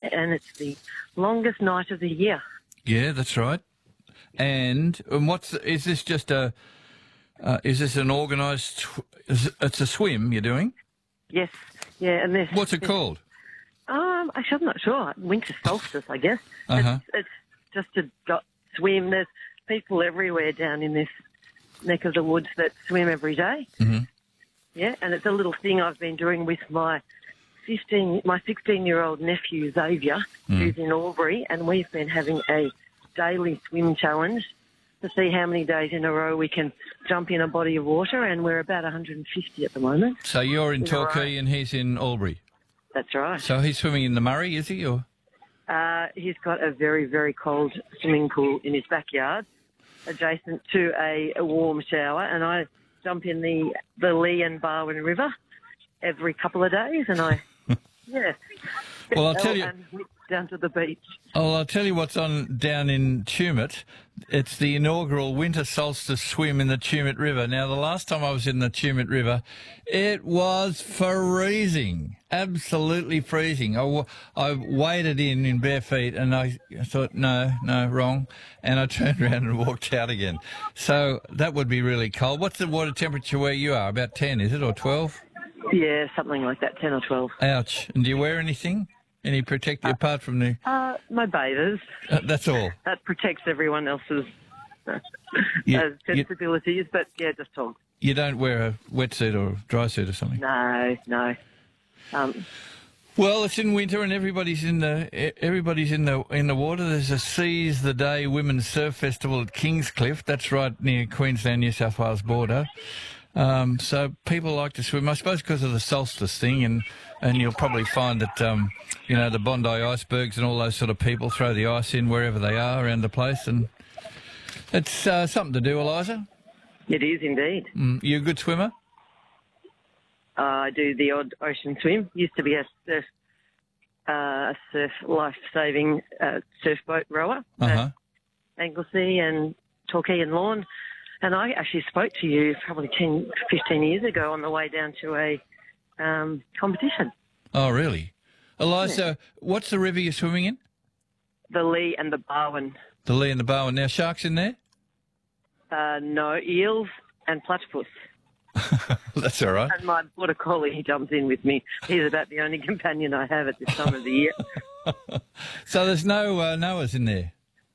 and it's the longest night of the year. Yeah, that's right. And is this just is this an organised? It's a swim you're doing? Yes, yeah, and What's it called? Actually, I'm not sure. Winter solstice, I guess. It's just a swim. There's people everywhere down in this neck of the woods that swim every day. Mm-hmm. Yeah, and it's a little thing I've been doing with my 16-year-old nephew Xavier, who's in Albury, and we've been having a daily swim challenge to see how many days in a row we can jump in a body of water, and we're about 150 at the moment. So you're in Torquay and he's in Albury? That's right. So he's swimming in the Murray, is he? Or he's got a very, very cold swimming pool in his backyard, adjacent to a warm shower, and I jump in the Lee and Barwon River every couple of days, and Well, I'll tell you. And down to the beach. Oh, I'll tell you what's on down in Tumut. It's the inaugural winter solstice swim in the Tumut River. Now, the last time I was in the Tumut River, it was freezing, absolutely freezing. I waded in bare feet, and I thought, no, wrong, and I turned around and walked out again. So that would be really cold. What's the water temperature where you are? About 10, is it, or 12? Yeah, something like that, 10 or 12. Ouch. And do you wear anything? Any protective apart from the... my bathers. That's all. That protects everyone else's sensibilities, but yeah, just togs. You don't wear a wetsuit or dry suit or something? No. Well, it's in winter and everybody's in the water. There's a Seize the Day Women's Surf Festival at Kingscliff. That's right near Queensland, New South Wales border. So people like to swim, I suppose, because of the solstice thing, and you'll probably find that, the Bondi icebergs and all those sort of people throw the ice in wherever they are around the place, and it's something to do, Eliza. It is indeed. You a good swimmer? I do the odd ocean swim. Used to be a surf life-saving surf boat rower at Anglesey and Torquay and Lorne. And I actually spoke to you probably 10, 15 years ago on the way down to a competition. Oh, really? Eliza, what's the river you're swimming in? The Lee and the Barwon. The Lee and the Barwon. Now, sharks in there? No, eels and platypus. That's all right. And my border collie, he jumps in with me. He's about the only companion I have at this time of the year. So there's no Noahs in there?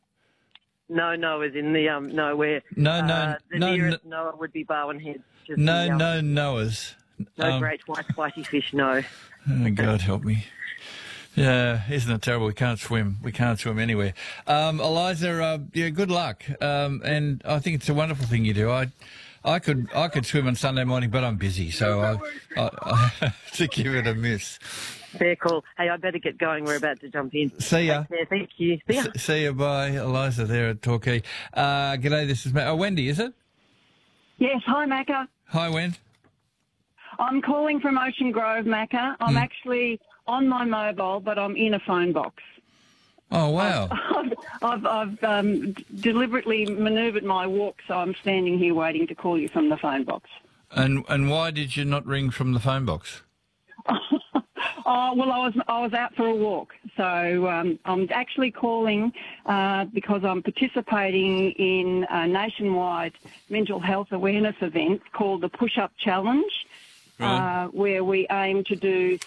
No Noahs in the nowhere. The nearest Noah would be Barwon Head. No Noahs. No great whitey fish. No. Oh, God help me. Yeah, isn't it terrible? We can't swim. We can't swim anywhere. Eliza, good luck. And I think it's a wonderful thing you do. I could swim on Sunday morning, but I'm busy, so I have to give it a miss. Fair call. Hey, I better get going. We're about to jump in. See ya. Thank you. See ya. See ya. Bye. Eliza there at Torquay. G'day, this is Wendy, is it? Yes. Hi, Macca. Hi, Wen. I'm calling from Ocean Grove, Macca. I'm actually on my mobile, but I'm in a phone box. Oh, wow. I've deliberately manoeuvred my walk, so I'm standing here waiting to call you from the phone box. And why did you not ring from the phone box? Well, I was out for a walk, so I'm actually calling because I'm participating in a nationwide mental health awareness event called the Push Up Challenge, where we aim to do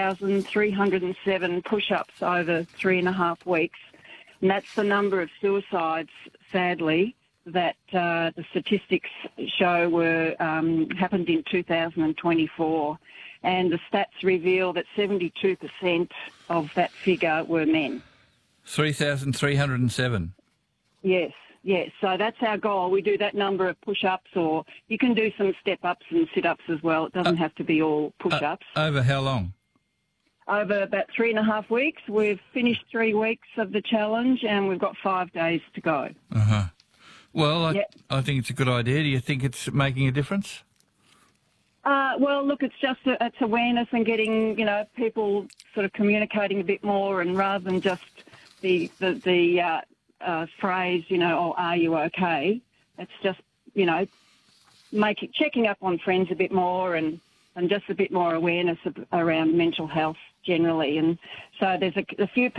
3,307 push-ups over 3.5 weeks, and that's the number of suicides, sadly, that the statistics show were happened in 2024. And the stats reveal that 72% of that figure were men. 3,307? Yes. So that's our goal. We do that number of push-ups, or you can do some step-ups and sit-ups as well. It doesn't have to be all push-ups. Over how long? Over about 3.5 weeks. We've finished 3 weeks of the challenge, and we've got 5 days to go. Well, I think it's a good idea. Do you think it's making a difference? Well, look, it's awareness and getting, people sort of communicating a bit more, and rather than just the phrase, oh, are you okay? It's just, checking up on friends a bit more and just a bit more awareness around mental health generally. And so there's a few